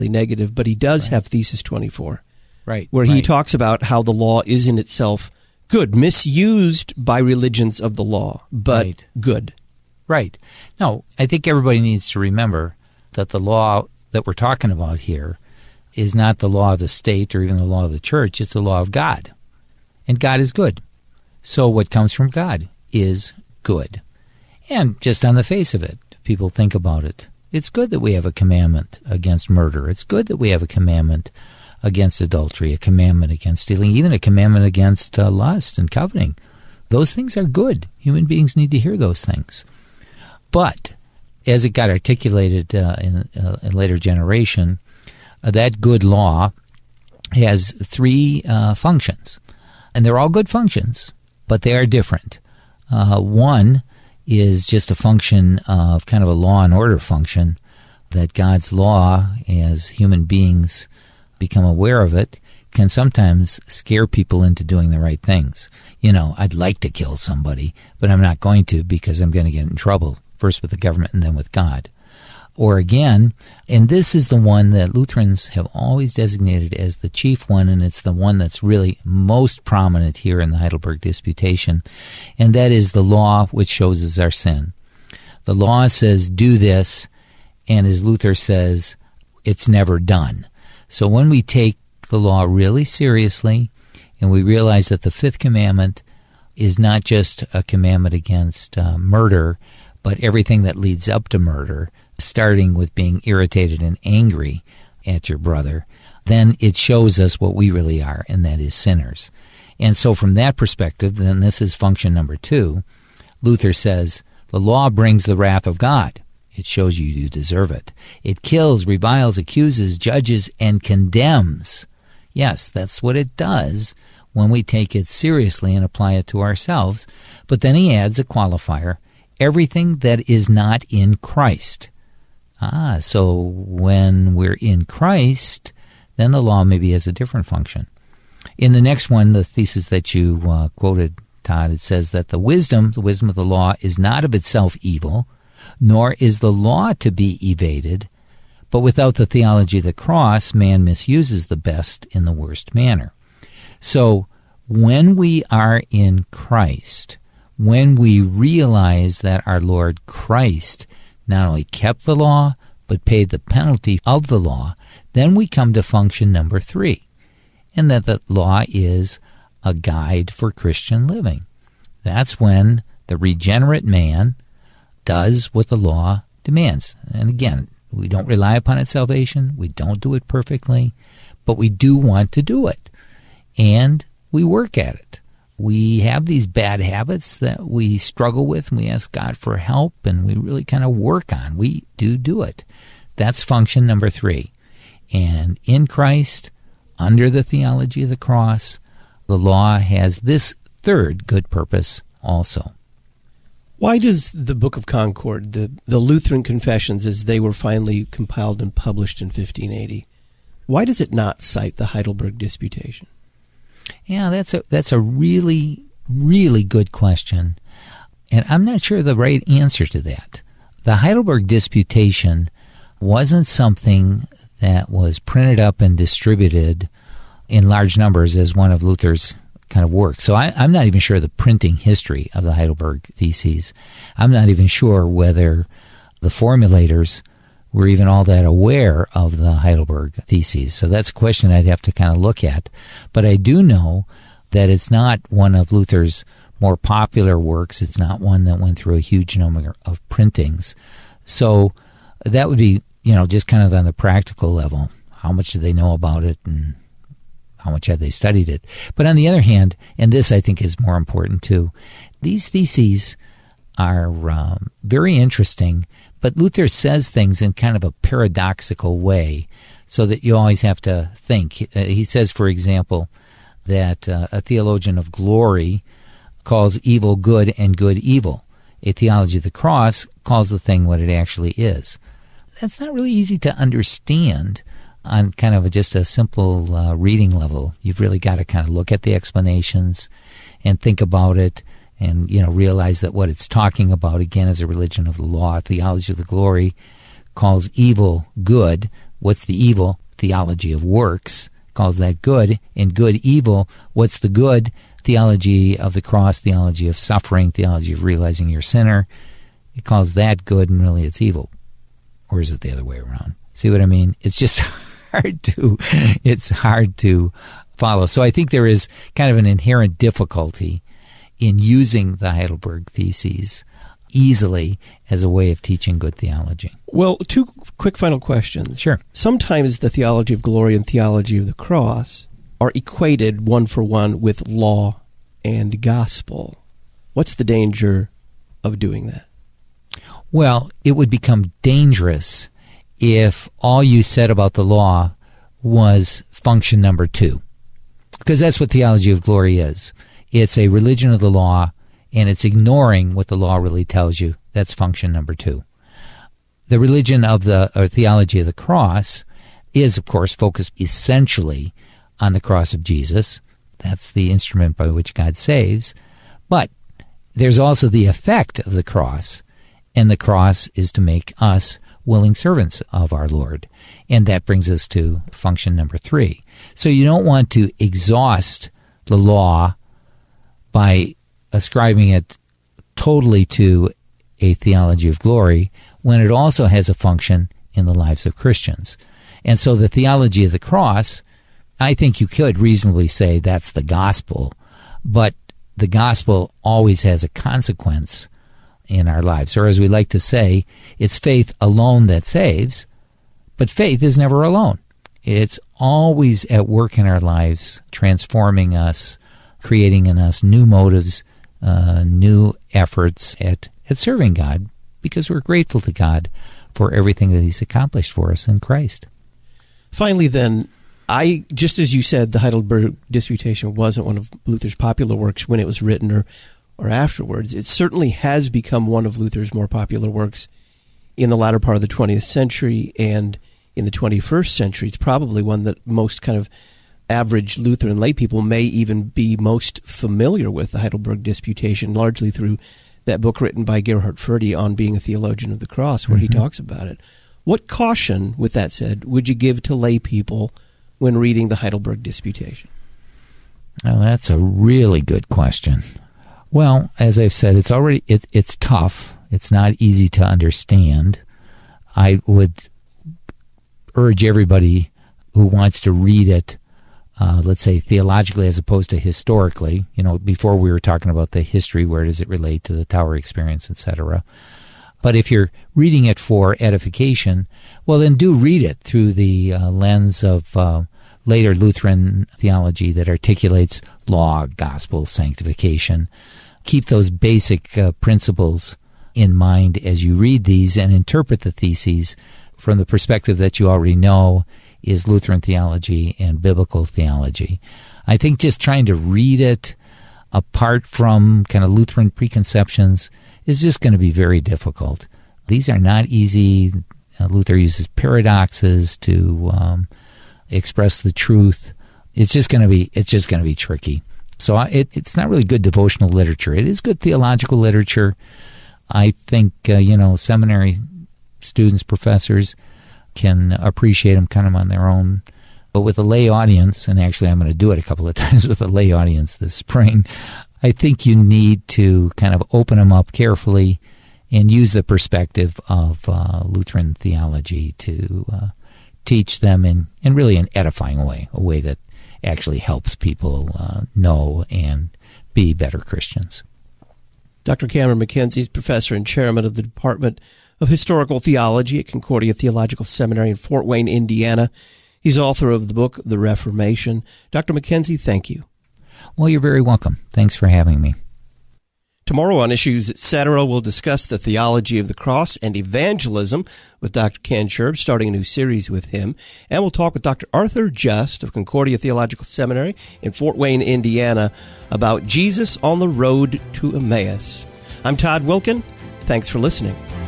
negative, but he does have Thesis 24, right, where he talks about how the law is in itself good, misused by religions of the law, but good. Right. No, I think everybody needs to remember that the law that we're talking about here is not the law of the state or even the law of the church. It's the law of God. And God is good. So what comes from God is good. And just on the face of it, people think about it. It's good that we have a commandment against murder. It's good that we have a commandment against adultery, a commandment against stealing, even a commandment against lust and coveting. Those things are good. Human beings need to hear those things. But as it got articulated in a later generation, that good law has three functions. And they're all good functions, but they are different. One is just a function of kind of a law and order function, that God's law, as human beings become aware of it, can sometimes scare people into doing the right things. You know, I'd like to kill somebody, but I'm not going to because I'm going to get in trouble, first with the government and then with God. Or again, and this is the one that Lutherans have always designated as the chief one, and it's the one that's really most prominent here in the Heidelberg Disputation, and that is the law which shows us our sin. The law says, do this, and as Luther says, it's never done. So when we take the law really seriously, and we realize that the fifth commandment is not just a commandment against murder, but everything that leads up to murder, starting with being irritated and angry at your brother, then it shows us what we really are, and that is sinners. And so from that perspective, then this is function number 2. Luther says, the law brings the wrath of God. It shows you deserve it. It kills, reviles, accuses, judges, and condemns. Yes, that's what it does when we take it seriously and apply it to ourselves. But then he adds a qualifier, everything that is not in Christ. So when we're in Christ, then the law maybe has a different function. In the next one, the thesis that you quoted, Todd, it says that the wisdom of the law is not of itself evil, nor is the law to be evaded, but without the theology of the cross, man misuses the best in the worst manner. So when we are in Christ, when we realize that our Lord Christ not only kept the law, but paid the penalty of the law, then we come to function number 3, and that the law is a guide for Christian living. That's when the regenerate man does what the law demands. And again, we don't rely upon its salvation, we don't do it perfectly, but we do want to do it, and we work at it. We have these bad habits that we struggle with, and we ask God for help, and we really kind of work on. We do it. That's function number 3. And in Christ, under the theology of the cross, the law has this third good purpose also. Why does the Book of Concord, the Lutheran Confessions as they were finally compiled and published in 1580, why does it not cite the Heidelberg Disputation? Yeah, that's a really, really good question. And I'm not sure the right answer to that. The Heidelberg Disputation wasn't something that was printed up and distributed in large numbers as one of Luther's kind of works. So I'm not even sure the printing history of the Heidelberg Theses. I'm not even sure whether the formulators were even all that aware of the Heidelberg Theses. So that's a question I'd have to kind of look at. But I do know that it's not one of Luther's more popular works. It's not one that went through a huge number of printings. So that would be, just kind of on the practical level. How much do they know about it, and how much have they studied it? But on the other hand, and this I think is more important too, these theses are very interesting, but Luther says things in kind of a paradoxical way, so that you always have to think. He says, for example, that a theologian of glory calls evil good and good evil. A theology of the cross calls the thing what it actually is. That's not really easy to understand on kind of just a simple reading level. You've really got to kind of look at the explanations and think about it, and realize that what it's talking about, again, is a religion of the law. Theology of the glory calls evil good, what's the evil? Theology of works calls that good. And good, evil, what's the good? Theology of the cross, theology of suffering, theology of realizing you're a sinner. It calls that good, and really it's evil. Or is it the other way around? See what I mean? It's just hard to follow. So I think there is kind of an inherent difficulty in using the Heidelberg Theses easily as a way of teaching good theology. Well, two quick final questions. Sure. Sometimes the theology of glory and theology of the cross are equated one for one with law and gospel. What's the danger of doing that? Well, it would become dangerous if all you said about the law was function number 2. Because that's what theology of glory is. It's a religion of the law, and it's ignoring what the law really tells you. That's function number 2. The religion of or theology of the cross is, of course, focused essentially on the cross of Jesus. That's the instrument by which God saves. But there's also the effect of the cross, and the cross is to make us willing servants of our Lord. And that brings us to function number 3. So you don't want to exhaust the law by ascribing it totally to a theology of glory when it also has a function in the lives of Christians. And so the theology of the cross, I think you could reasonably say that's the gospel, but the gospel always has a consequence in our lives. Or as we like to say, it's faith alone that saves, but faith is never alone. It's always at work in our lives, transforming us, creating in us new motives, new efforts at serving God, because we're grateful to God for everything that He's accomplished for us in Christ. Finally, then, just as you said, the Heidelberg Disputation wasn't one of Luther's popular works when it was written or afterwards. It certainly has become one of Luther's more popular works in the latter part of the 20th century, and in the 21st century, it's probably one that most kind of average Lutheran lay people may even be most familiar with, the Heidelberg Disputation, largely through that book written by Gerhard Forde on being a theologian of the cross, where he talks about it. What caution, with that said, would you give to lay people when reading the Heidelberg Disputation? Well, that's a really good question. Well, as I've said, it's tough. It's not easy to understand. I would urge everybody who wants to read it, let's say theologically as opposed to historically. Before we were talking about the history, where does it relate to the Tower experience, etc. But if you're reading it for edification, well, then do read it through the lens of later Lutheran theology that articulates law, gospel, sanctification. Keep those basic principles in mind as you read these and interpret the theses from the perspective that you already know is Lutheran theology and biblical theology. I think just trying to read it apart from kind of Lutheran preconceptions is just going to be very difficult. These are not easy. Luther uses paradoxes to express the truth. It's just going to be tricky. So it's not really good devotional literature. It is good theological literature. I think seminary students, professors can appreciate them kind of on their own. But with a lay audience, and actually I'm going to do it a couple of times with a lay audience this spring, I think you need to kind of open them up carefully and use the perspective of Lutheran theology to teach them in really an edifying way, a way that actually helps people know and be better Christians. Dr. Cameron McKenzie is professor and chairman of the Department of Historical Theology at Concordia Theological Seminary in Fort Wayne, Indiana. He's author of the book, The Reformation. Dr. McKenzie, thank you. Well, you're very welcome. Thanks for having me. Tomorrow on Issues Etc., we'll discuss the theology of the cross and evangelism with Dr. Ken Scherb, starting a new series with him. And we'll talk with Dr. Arthur Just of Concordia Theological Seminary in Fort Wayne, Indiana, about Jesus on the road to Emmaus. I'm Todd Wilkin. Thanks for listening.